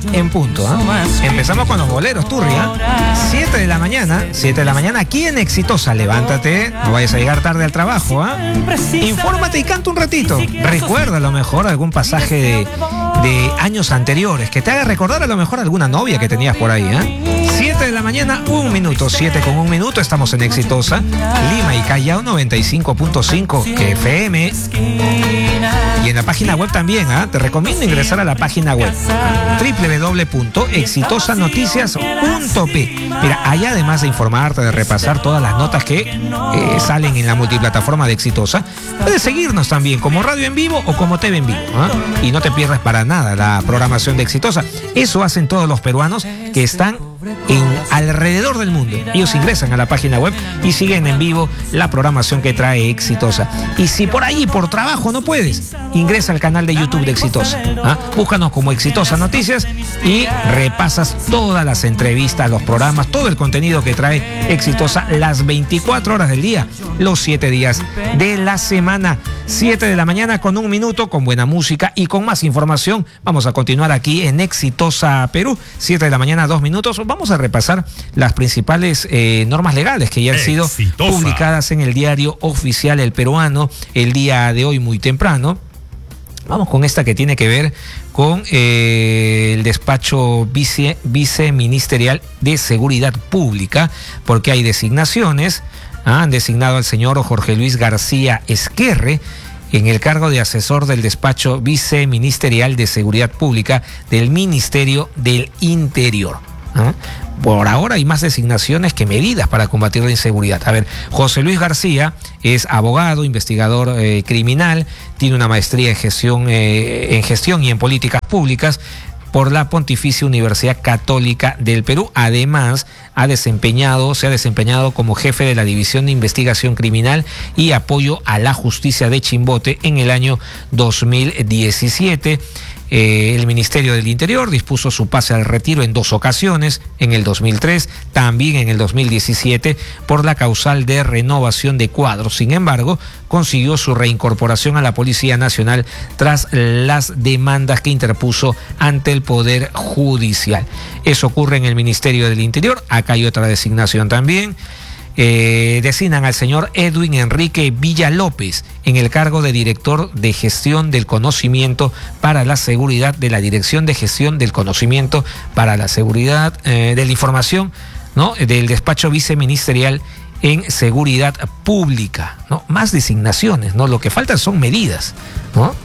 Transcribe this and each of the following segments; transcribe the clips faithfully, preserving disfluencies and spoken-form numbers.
en punto. ¿eh? Empezamos con los boleros, Turria. siete de la mañana, siete de la mañana aquí en Exitosa. Levántate, no vayas a llegar tarde al trabajo. ¿eh? Infórmate y canta un ratito. Recuerda a lo mejor algún pasaje de, de años anteriores que te haga recordar a lo mejor alguna novia que tenías por ahí. ¿eh? siete de la mañana, un minuto. siete con un minuto, estamos en Exitosa. Lima y Callao noventa y cinco punto cinco F M. Y en la página web también, ¿eh? Te recomiendo ingresar a la página web doble u doble u doble u punto exitosa noticias punto p. Mira, ahí además de informarte, de repasar todas las notas que eh, salen en la multiplataforma de Exitosa, puedes seguirnos también como radio en vivo o como T V en vivo. ¿eh? Y no te pierdas para nada la programación de Exitosa. Eso hacen todos los peruanos que están en alrededor del mundo. Ellos ingresan a la página web y siguen en vivo la programación que trae Exitosa. Y si por ahí, por trabajo, no puedes, ingresa al canal de YouTube de Exitosa. ¿ah? Búscanos como Exitosa Noticias y repasas todas las entrevistas, los programas, todo el contenido que trae Exitosa las veinticuatro horas del día, los siete días de la semana. siete de la mañana con un minuto, con buena música y con más información. Vamos a continuar aquí en Exitosa Perú. siete de la mañana, dos minutos. Vamos a repasar las principales eh, normas legales que ya han sido Exitosa. Publicadas en el diario oficial El Peruano el día de hoy muy temprano. Vamos con esta que tiene que ver con eh, el despacho vice, viceministerial de Seguridad Pública, porque hay designaciones. Ah, han designado al señor Jorge Luis García Esquerre en el cargo de asesor del despacho viceministerial de Seguridad Pública del Ministerio del Interior. ¿Ah? Por ahora hay más designaciones que medidas para combatir la inseguridad. A ver, José Luis García es abogado, investigador eh, criminal, tiene una maestría en gestión, eh, en gestión y en políticas públicas por la Pontificia Universidad Católica del Perú. Además, ha desempeñado, se ha desempeñado como jefe de la División de Investigación Criminal y Apoyo a la Justicia de Chimbote en el año dos mil diecisiete. Eh, el Ministerio del Interior dispuso su pase al retiro en dos ocasiones, en el dos mil tres, también en el dos mil diecisiete, por la causal de renovación de cuadros. Sin embargo, consiguió su reincorporación a la Policía Nacional tras las demandas que interpuso ante el Poder Judicial. Eso ocurre en el Ministerio del Interior. Acá hay otra designación también. Eh, designan al señor Edwin Enrique Villalópez en el cargo de director de gestión del conocimiento para la seguridad de la Dirección de Gestión del Conocimiento para la Seguridad eh, de la Información, ¿no? Del despacho viceministerial en Seguridad Pública, ¿no? Más designaciones, ¿no? Lo que faltan son medidas, ¿no?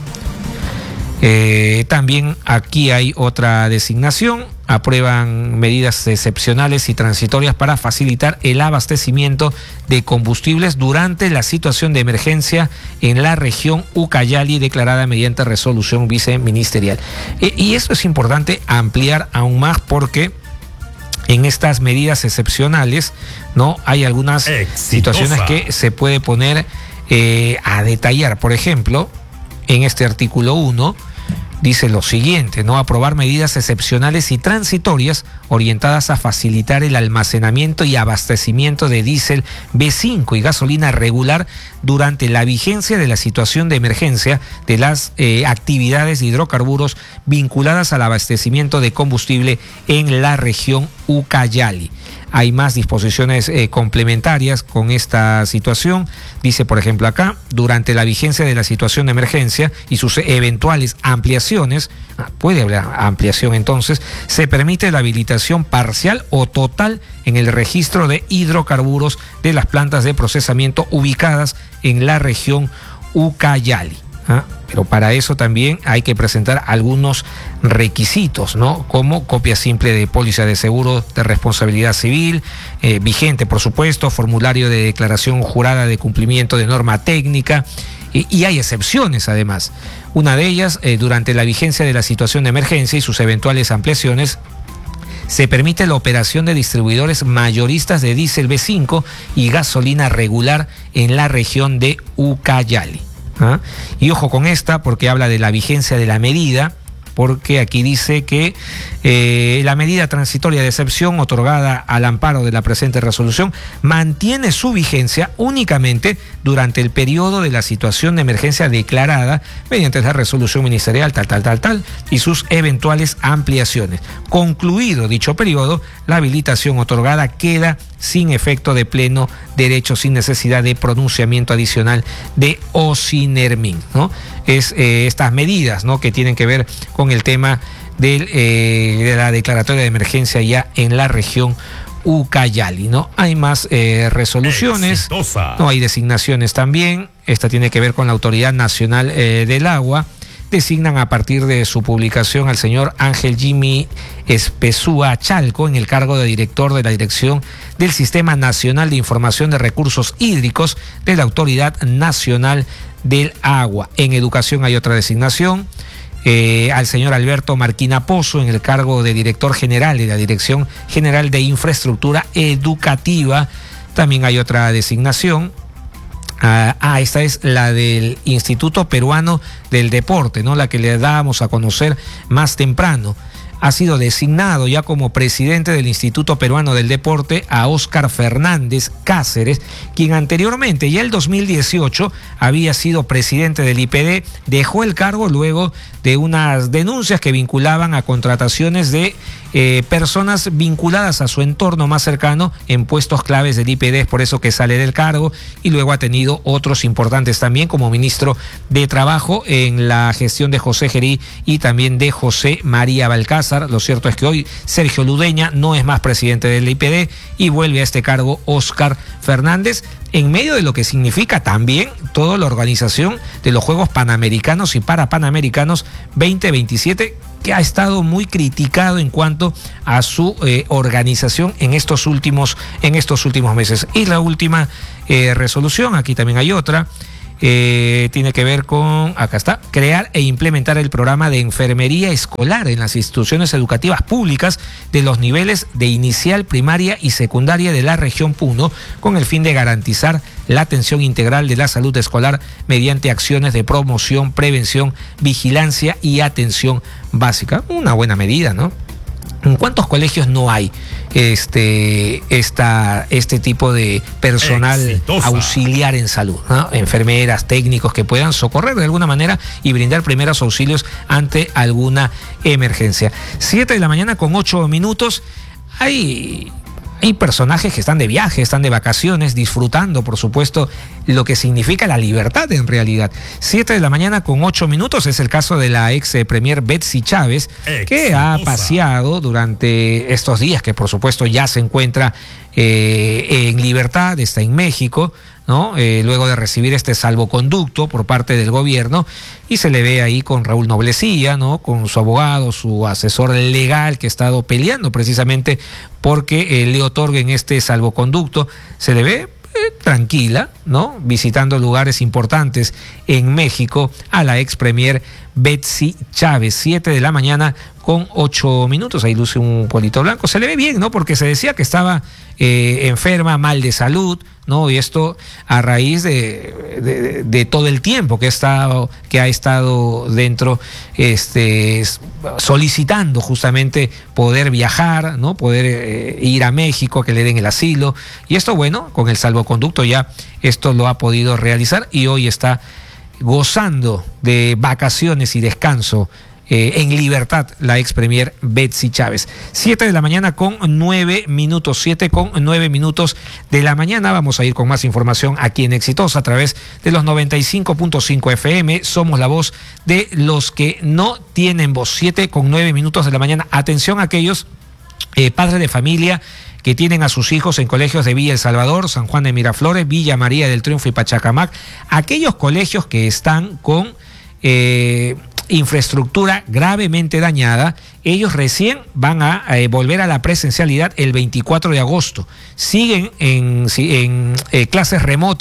Eh, también aquí hay otra designación. Aprueban medidas excepcionales y transitorias para facilitar el abastecimiento de combustibles durante la situación de emergencia en la región Ucayali, declarada mediante resolución viceministerial. E, y esto es importante ampliar aún más porque en estas medidas excepcionales, ¿no? Hay algunas Exitosa. situaciones que se puede poner eh, a detallar. Por ejemplo, en este artículo uno, dice lo siguiente, ¿no? Aprobar medidas excepcionales y transitorias orientadas a facilitar el almacenamiento y abastecimiento de diésel B cinco y gasolina regular durante la vigencia de la situación de emergencia de las eh, actividades de hidrocarburos vinculadas al abastecimiento de combustible en la región Ucayali. Hay más disposiciones eh, complementarias con esta situación. Dice, por ejemplo, acá, durante la vigencia de la situación de emergencia y sus eventuales ampliaciones, ah, puede haber ampliación entonces, se permite la habilitación parcial o total en el registro de hidrocarburos de las plantas de procesamiento ubicadas en la región Ucayali. ¿Ah? Pero para eso también hay que presentar algunos requisitos, ¿no? Como copia simple de póliza de seguro de responsabilidad civil, eh, vigente por supuesto, formulario de declaración jurada de cumplimiento de norma técnica, y, y hay excepciones además. Una de ellas, eh, durante la vigencia de la situación de emergencia y sus eventuales ampliaciones, se permite la operación de distribuidores mayoristas de diésel B cinco y gasolina regular en la región de Ucayali. ¿Ah? Y ojo con esta porque habla de la vigencia de la medida porque aquí dice que eh, la medida transitoria de excepción otorgada al amparo de la presente resolución mantiene su vigencia únicamente durante el periodo de la situación de emergencia declarada mediante la resolución ministerial tal, tal, tal, tal, y sus eventuales ampliaciones. Concluido dicho periodo, la habilitación otorgada queda sin efecto de pleno derecho, sin necesidad de pronunciamiento adicional de Ocinermin, ¿no? Es eh, estas medidas, ¿no?, que tienen que ver con el tema del, eh, de la declaratoria de emergencia ya en la región Ucayali, ¿no? Hay más eh, resoluciones, Exitosa. No hay designaciones también. Esta tiene que ver con la Autoridad Nacional eh, del Agua. Designan a partir de su publicación al señor Ángel Jimmy Espesúa Chalco en el cargo de director de la Dirección del Sistema Nacional de Información de Recursos Hídricos de la Autoridad Nacional del Agua. En educación hay otra designación, eh, al señor Alberto Marquina Pozo en el cargo de director general de la Dirección General de Infraestructura Educativa. También hay otra designación. Ah, ah, esta es la del Instituto Peruano del Deporte, ¿no?, la que le dábamos a conocer más temprano. Ha sido designado ya como presidente del Instituto Peruano del Deporte a Óscar Fernández Cáceres, quien anteriormente, ya el dos mil dieciocho, había sido presidente del I P D, dejó el cargo luego de unas denuncias que vinculaban a contrataciones de eh, personas vinculadas a su entorno más cercano en puestos claves del I P D, es por eso que sale del cargo, y luego ha tenido otros importantes también como ministro de Trabajo en la gestión de José Gerí y también de José María Balcázar. Lo cierto es que hoy Sergio Ludeña no es más presidente del I P D y vuelve a este cargo Óscar Fernández, en medio de lo que significa también toda la organización de los Juegos Panamericanos y Parapanamericanos veinte veintisiete, que ha estado muy criticado en cuanto a su eh, organización en estos últimos, en estos últimos meses. Y la última eh, resolución, aquí también hay otra, Eh, tiene que ver con, acá está, crear e implementar el programa de enfermería escolar en las instituciones educativas públicas de los niveles de inicial, primaria y secundaria de la región Puno, con el fin de garantizar la atención integral de la salud escolar mediante acciones de promoción, prevención, vigilancia y atención básica. Una buena medida, ¿no? ¿En cuántos colegios no hay este, esta, este tipo de personal Exitosa. auxiliar en salud, ¿no? Enfermeras, técnicos que puedan socorrer de alguna manera y brindar primeros auxilios ante alguna emergencia? Siete de la mañana con ocho minutos. Hay... Hay personajes que están de viaje, están de vacaciones, disfrutando, por supuesto, lo que significa la libertad en realidad. Siete de la mañana con ocho minutos es el caso de la ex premier Betsy Chávez, Exitosa. que ha paseado durante estos días, que por supuesto ya se encuentra eh, en libertad, está en México, ¿no? Eh, luego de recibir este salvoconducto por parte del gobierno, y se le ve ahí con Raúl Noblecía, ¿no?, con su abogado, su asesor legal, que ha estado peleando precisamente porque eh, le otorguen este salvoconducto. Se le ve eh, tranquila, ¿no?, visitando lugares importantes en México a la ex premier Betsy Chávez. Siete de la mañana con ocho minutos, ahí luce un polito blanco, se le ve bien, ¿no?, porque se decía que estaba eh, enferma, mal de salud, ¿no? Y esto a raíz de, de, de todo el tiempo que ha estado, que ha estado dentro, este, solicitando justamente poder viajar, ¿no?, poder eh, ir a México, que le den el asilo. Y esto, bueno, con el salvoconducto ya esto lo ha podido realizar y hoy está gozando de vacaciones y descanso Eh, en libertad la ex premier Betsy Chávez. Siete de la mañana con nueve minutos, siete con nueve minutos de la mañana. Vamos a ir con más información aquí en Exitosa a través de los noventa y cinco punto cinco F M. Somos la voz de los que no tienen voz. Siete con nueve minutos de la mañana. Atención a aquellos eh, padres de familia que tienen a sus hijos en colegios de Villa El Salvador, San Juan de Miraflores, Villa María del Triunfo y Pachacamac. Aquellos colegios que están con Eh, infraestructura gravemente dañada, ellos recién van a eh, volver a la presencialidad el veinticuatro de agosto. Siguen en, en eh, clases remotas,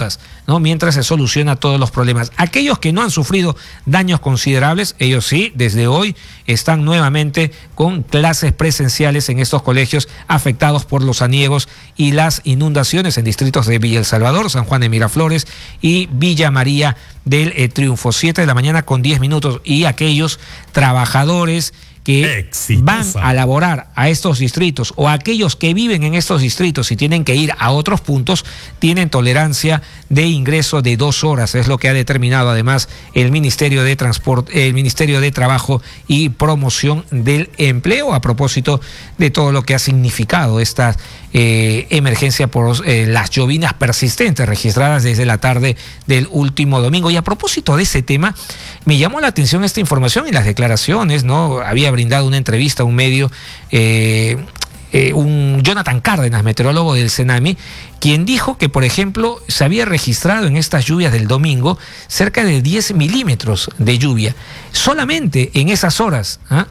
¿no? Mientras se soluciona todos los problemas. Aquellos que no han sufrido daños considerables, ellos sí, desde hoy están nuevamente con clases presenciales en estos colegios afectados por los aniegos y las inundaciones en distritos de Villa El Salvador, San Juan de Miraflores y Villa María del eh, Triunfo. Siete de la mañana con diez minutos. Y aquellos trabajadores que Exitosa. van a laborar a estos distritos o aquellos que viven en estos distritos y tienen que ir a otros puntos, tienen tolerancia de ingreso de dos horas. Es lo que ha determinado además el Ministerio de Transporte, el Ministerio de Trabajo y Promoción del Empleo, a propósito de todo lo que ha significado esta eh, emergencia por eh, las llovinas persistentes registradas desde la tarde del último domingo. Y a propósito de ese tema, me llamó la atención esta información y las declaraciones, ¿no? Había brindado una entrevista a un medio, eh, eh, un Jonathan Cárdenas, meteorólogo del CENAMI, quien dijo que, por ejemplo, se había registrado en estas lluvias del domingo cerca de diez milímetros de lluvia, solamente en esas horas, ¿ah?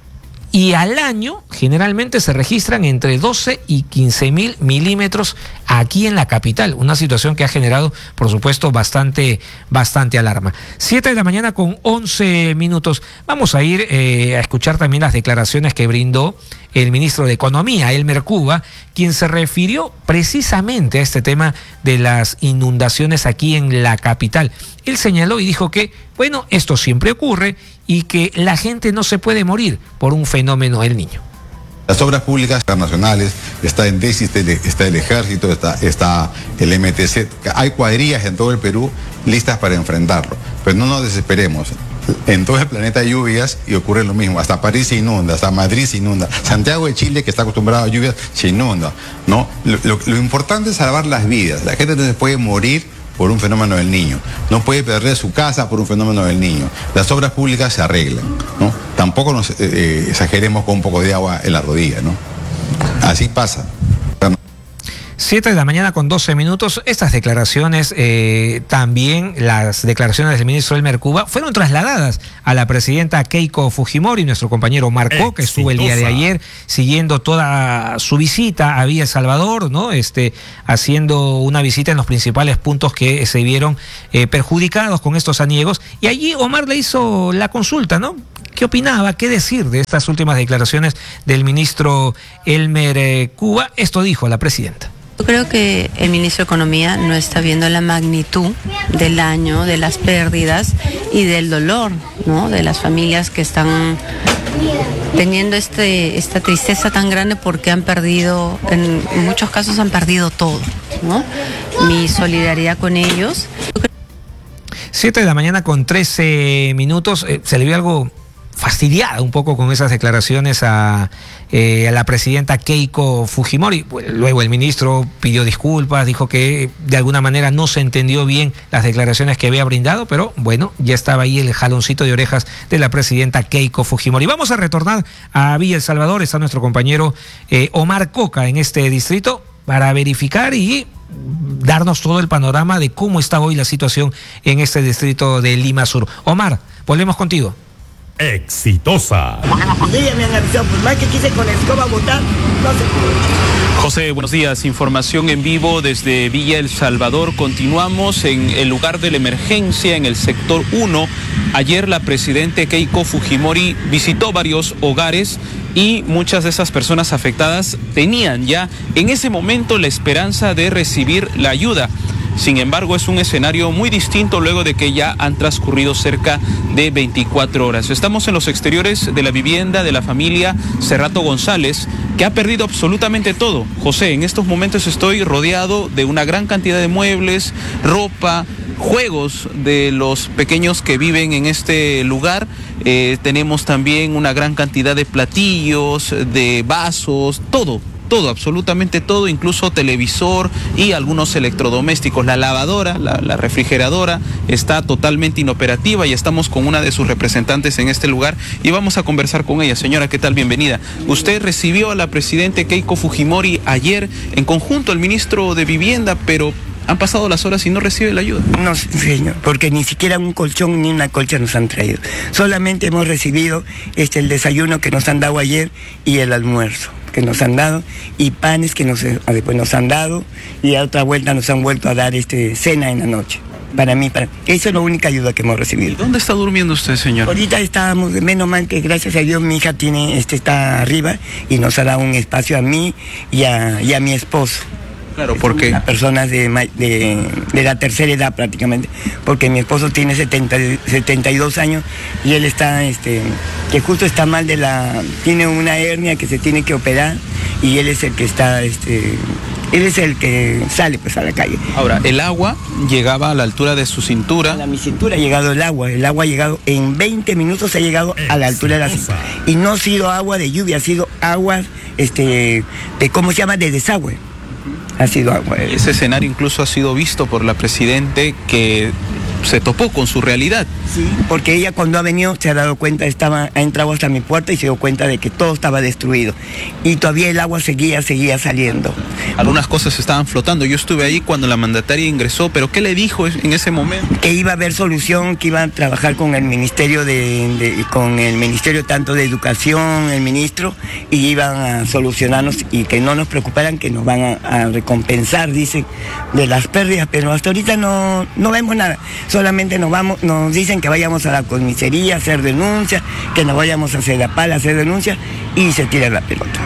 Y al año generalmente se registran entre doce y quince mil milímetros aquí en la capital, una situación que ha generado, por supuesto, bastante, bastante alarma. Siete de la mañana con once minutos. Vamos a ir eh, a escuchar también las declaraciones que brindó el ministro de Economía, Elmer Cuba, quien se refirió precisamente a este tema de las inundaciones aquí en la capital. Él señaló y dijo que, bueno, esto siempre ocurre y que la gente no se puede morir por un fenómeno El Niño. Las obras públicas internacionales, está en déficit, está el ejército, está, está el M T C, hay cuadrillas en todo el Perú listas para enfrentarlo, pero no nos desesperemos. En todo el planeta hay lluvias y ocurre lo mismo, hasta París se inunda, hasta Madrid se inunda, Santiago de Chile, que está acostumbrado a lluvias, se inunda, ¿no? Lo, lo, lo importante es salvar las vidas. La gente no se puede morir por un fenómeno del Niño, no puede perder su casa por un fenómeno del Niño. Las obras públicas se arreglan, ¿no? Tampoco nos eh, exageremos con un poco de agua en la rodilla, ¿no? Así pasa. Siete de la mañana con doce minutos. Estas declaraciones, eh, también las declaraciones del ministro Elmer Cuba, fueron trasladadas a la presidenta Keiko Fujimori, nuestro compañero Omar Coca, que estuvo el día de ayer siguiendo toda su visita a Villa El Salvador, ¿no? Este, haciendo una visita en los principales puntos que se vieron eh, perjudicados con estos aniegos. Y allí Omar le hizo la consulta, ¿no? ¿Qué opinaba? ¿Qué decir de estas últimas declaraciones del ministro Elmer eh, Cuba? Esto dijo la presidenta. Yo creo que el ministro de Economía no está viendo la magnitud del daño, de las pérdidas y del dolor, ¿no? De las familias que están teniendo este, esta tristeza tan grande porque han perdido, en muchos casos han perdido todo, ¿no? Mi solidaridad con ellos. Siete de la mañana con trece minutos. Eh, se le vio algo fastidiada un poco con esas declaraciones a, eh, a la presidenta Keiko Fujimori. Luego el ministro pidió disculpas, dijo que de alguna manera no se entendió bien las declaraciones que había brindado, pero bueno, ya estaba ahí el jaloncito de orejas de la presidenta Keiko Fujimori. Vamos a retornar a Villa El Salvador, está nuestro compañero eh, Omar Coca en este distrito para verificar y darnos todo el panorama de cómo está hoy la situación en este distrito de Lima Sur. Omar, volvemos contigo. Exitosa. Ella me han avisado, pues más que quise con la escoba botar, no se pudo. José, buenos días. Información en vivo desde Villa El Salvador. Continuamos en el lugar de la emergencia, en el sector uno. Ayer la presidenta Keiko Fujimori visitó varios hogares y muchas de esas personas afectadas tenían ya en ese momento la esperanza de recibir la ayuda. Sin embargo, es un escenario muy distinto luego de que ya han transcurrido cerca de veinticuatro horas. Estamos en los exteriores de la vivienda de la familia Cerrato González, que ha perdido absolutamente todo. José, en estos momentos estoy rodeado de una gran cantidad de muebles, ropa, juegos de los pequeños que viven en este lugar. Eh, tenemos también una gran cantidad de platillos, de vasos, todo. Todo, absolutamente todo, incluso televisor y algunos electrodomésticos. La lavadora, la, la refrigeradora está totalmente inoperativa y estamos con una de sus representantes en este lugar y vamos a conversar con ella. Señora, ¿qué tal? Bienvenida. Usted recibió a la presidenta Keiko Fujimori ayer en conjunto al ministro de Vivienda, pero han pasado las horas y no recibe la ayuda. No, señor, porque ni siquiera un colchón ni una colcha nos han traído. Solamente hemos recibido este, el desayuno que nos han dado ayer y el almuerzo. que nos han dado y panes que nos, después nos han dado, y a otra vuelta nos han vuelto a dar este cena en la noche. Para mí, para eso es la única ayuda que hemos recibido. ¿Dónde está durmiendo usted, señor? Ahorita estábamos, menos mal que gracias a Dios mi hija tiene, este está arriba y nos ha dado un espacio a mí y a, y a mi esposo. Claro, porque las personas de, de, de la tercera edad prácticamente, porque mi esposo tiene setenta, setenta y dos años y él está, este, que justo está mal de la, tiene una hernia que se tiene que operar y él es el que está, este, él es el que sale pues a la calle. Ahora, el agua llegaba a la altura de su cintura. A mi cintura ha llegado el agua, el agua ha llegado en veinte minutos, ha llegado a la altura de la cintura. Y no ha sido agua de lluvia, ha sido agua, este, de, ¿cómo se llama? De desagüe. Ha sido agua. Ese escenario incluso ha sido visto por la Presidente, que se topó con su realidad. Sí, porque ella cuando ha venido se ha dado cuenta, estaba, ha entrado hasta mi puerta y se dio cuenta de que todo estaba destruido. Y todavía el agua seguía, seguía saliendo. Algunas cosas estaban flotando. Yo estuve ahí cuando la mandataria ingresó, pero ¿qué le dijo en ese momento? Que iba a haber solución, que iba a trabajar con el Ministerio de, de con el Ministerio tanto de Educación, el ministro, y iban a solucionarnos y que no nos preocuparan, que nos van a, a recompensar, dicen, de las pérdidas, pero hasta ahorita no, no vemos nada. Solamente nos vamos, nos dicen que vayamos a la comisaría a hacer denuncia, que nos vayamos a Sedapal a hacer denuncia y se tira la pelota.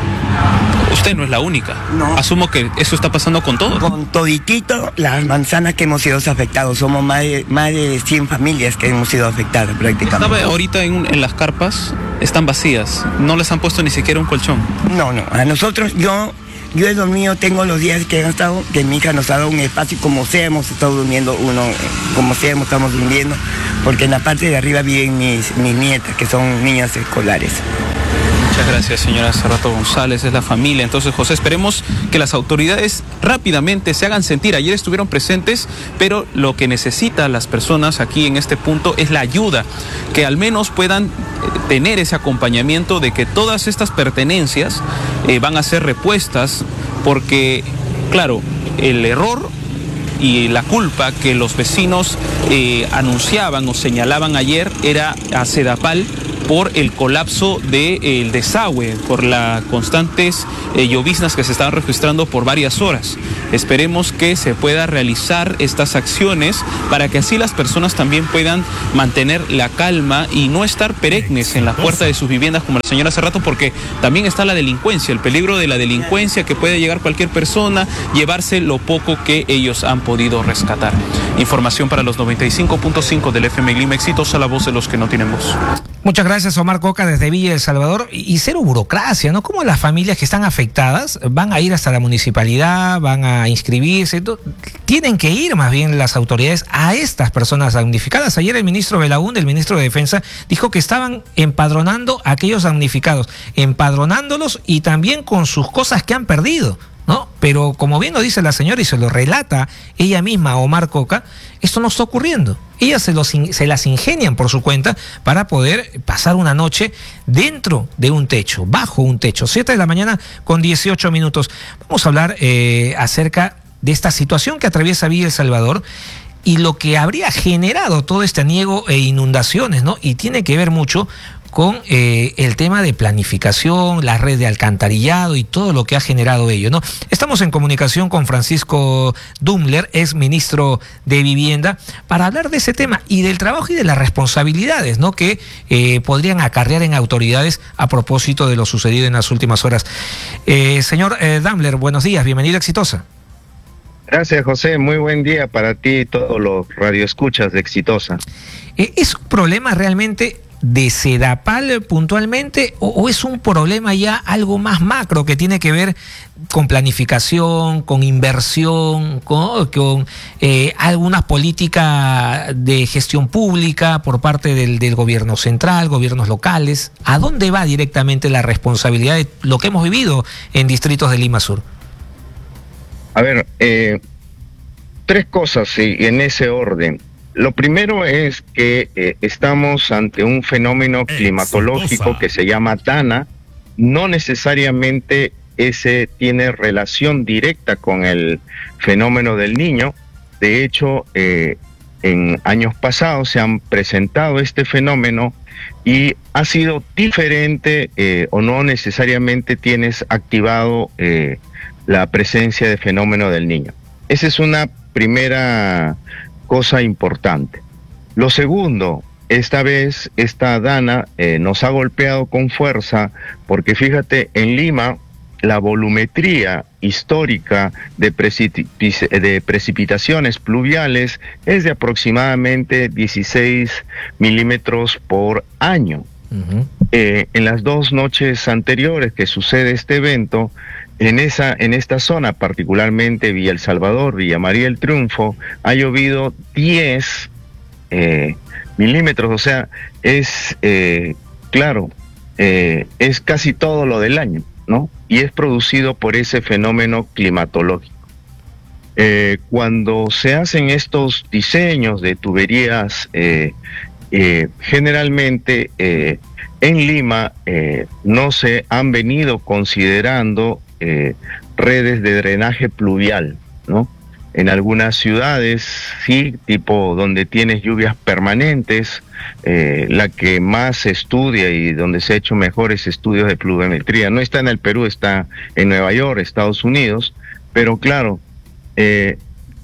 Usted no es la única. No. Asumo que eso está pasando con todos. Con toditito las manzanas que hemos sido afectados. Somos más de, más de cien familias que hemos sido afectadas prácticamente. Estaba ahorita en, en las carpas, están vacías. No les han puesto ni siquiera un colchón. No, no. A nosotros, yo... Yo he dormido, tengo los días que han estado, que mi hija nos ha dado un espacio, como sea hemos estado durmiendo uno, como sea hemos estamos durmiendo, porque en la parte de arriba viven mis, mis nietas, que son niñas escolares. Muchas gracias, señora Cerrato González, es la familia. Entonces, José, esperemos que las autoridades rápidamente se hagan sentir. Ayer estuvieron presentes, pero lo que necesitan las personas aquí en este punto es la ayuda, que al menos puedan tener ese acompañamiento de que todas estas pertenencias eh, van a ser repuestas, porque, claro, el error y la culpa que los vecinos eh, anunciaban o señalaban ayer era a Sedapal por el colapso del de, desagüe, por las constantes eh, lloviznas que se estaban registrando por varias horas. Esperemos que se pueda realizar estas acciones para que así las personas también puedan mantener la calma y no estar perennes en la puerta de sus viviendas como la señora hace rato, porque también está la delincuencia, el peligro de la delincuencia, que puede llegar cualquier persona, llevarse lo poco que ellos han podido rescatar. Información para los noventa y cinco punto cinco del F M Lima, exitosa la voz de los que no tienen voz. Muchas gracias, Omar Coca, desde Villa El Salvador. Y cero burocracia, ¿no? ¿Cómo las familias que están afectadas van a ir hasta la municipalidad, van a inscribirse? Tienen que ir más bien las autoridades a estas personas damnificadas. Ayer el ministro Belaúnde, el ministro de Defensa, dijo que estaban empadronando a aquellos damnificados, empadronándolos y también con sus cosas que han perdido, ¿no? Pero como bien lo dice la señora y se lo relata ella misma, Omar Coca, esto no está ocurriendo. Ellas se, los, se las ingenian por su cuenta para poder pasar una noche dentro de un techo, bajo un techo. siete de la mañana con dieciocho minutos. Vamos a hablar eh, acerca de esta situación que atraviesa Villa El Salvador y lo que habría generado todo este aniego e inundaciones, ¿no? Y tiene que ver mucho con eh, el tema de planificación, la red de alcantarillado y todo lo que ha generado ello, ¿no? Estamos en comunicación con Francisco Dumler, ex ministro de Vivienda, para hablar de ese tema y del trabajo y de las responsabilidades, ¿no? que eh, podrían acarrear en autoridades a propósito de lo sucedido en las últimas horas. Eh, señor eh, Dumler, buenos días, bienvenido a Exitosa. Gracias, José. Muy buen día para ti y todos los radioescuchas de Exitosa. Eh, ¿Es un problema realmente de Sedapal puntualmente o, o es un problema ya algo más macro que tiene que ver con planificación, con inversión, con, con eh, alguna política de gestión pública por parte del, del gobierno central, gobiernos locales? ¿A dónde va directamente la responsabilidad de lo que hemos vivido en distritos de Lima Sur? A ver, eh, tres cosas sí, en ese orden. Lo primero es que eh, estamos ante un fenómeno climatológico que se llama DANA. No necesariamente ese tiene relación directa con el fenómeno del Niño. De hecho, eh, en años pasados se han presentado este fenómeno y ha sido diferente eh, o no necesariamente tienes activado eh, la presencia de fenómeno del Niño. Esa es una primera cosa importante. Lo segundo, esta vez esta dana eh, nos ha golpeado con fuerza porque fíjate, en Lima la volumetría histórica de, precip- de precipitaciones pluviales es de aproximadamente dieciséis milímetros por año. Uh-huh. Eh, en las dos noches anteriores que sucede este evento, en esa en esta zona, particularmente Villa El Salvador, Villa María del Triunfo, ha llovido diez eh, milímetros, o sea, es, eh, claro, eh, es casi todo lo del año, ¿no? Y es producido por ese fenómeno climatológico. Eh, cuando se hacen estos diseños de tuberías, eh, eh, generalmente eh, en Lima eh, no se han venido considerando eh, redes de drenaje pluvial, ¿no? En algunas ciudades, sí, tipo donde tienes lluvias permanentes, eh, la que más se estudia y donde se ha hecho mejores estudios de pluviometría. No está en el Perú, está en Nueva York, Estados Unidos, pero claro, eh,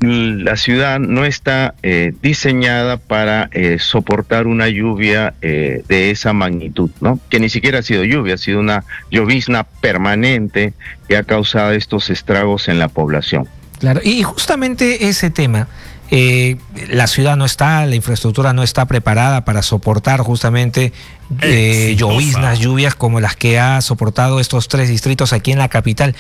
la ciudad no está eh, diseñada para eh, soportar una lluvia eh, de esa magnitud, ¿no? Que ni siquiera ha sido lluvia, ha sido una llovizna permanente que ha causado estos estragos en la población. Claro, y justamente ese tema, eh, la ciudad no está, la infraestructura no está preparada para soportar justamente eh, lloviznas, lluvias como las que ha soportado estos tres distritos aquí en la capital.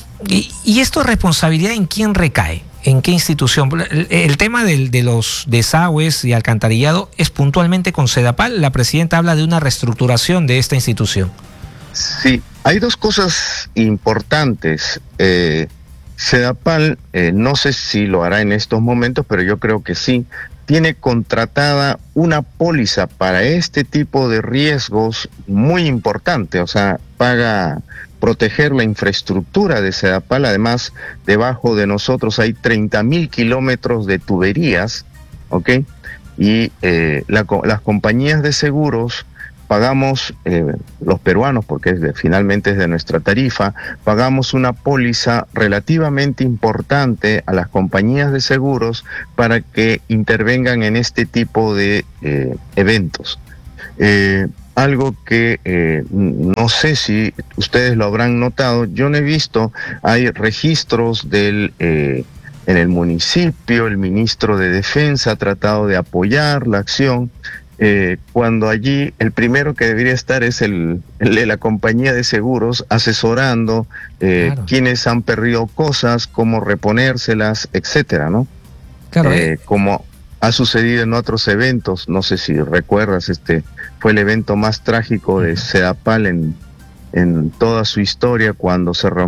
Y, y esto, ¿responsabilidad en quién recae? ¿En qué institución? El, el tema del, de los desagües y alcantarillado es puntualmente con Sedapal. La presidenta habla de una reestructuración de esta institución. Sí, hay dos cosas importantes. Eh, Sedapal, eh, no sé si lo hará en estos momentos, pero yo creo que sí, tiene contratada una póliza para este tipo de riesgos muy importante, o sea, paga proteger la infraestructura de Sedapal. Además, debajo de nosotros hay treinta mil kilómetros de tuberías, ¿ok? Y eh, la, las compañías de seguros pagamos, eh, los peruanos, porque es de, finalmente es de nuestra tarifa, pagamos una póliza relativamente importante a las compañías de seguros para que intervengan en este tipo de eh, eventos. Eh, algo que eh, no sé si ustedes lo habrán notado, yo no he visto, hay registros del... Eh, en el municipio, el ministro de Defensa ha tratado de apoyar la acción, Eh, cuando allí el primero que debería estar es el, el de la compañía de seguros asesorando eh, claro. quienes han perdido cosas, cómo reponérselas, etcétera, ¿no? Claro, eh, eh. Como ha sucedido en otros eventos, no sé si recuerdas, este fue el evento más trágico de Sedapal en, en toda su historia, cuando se rompió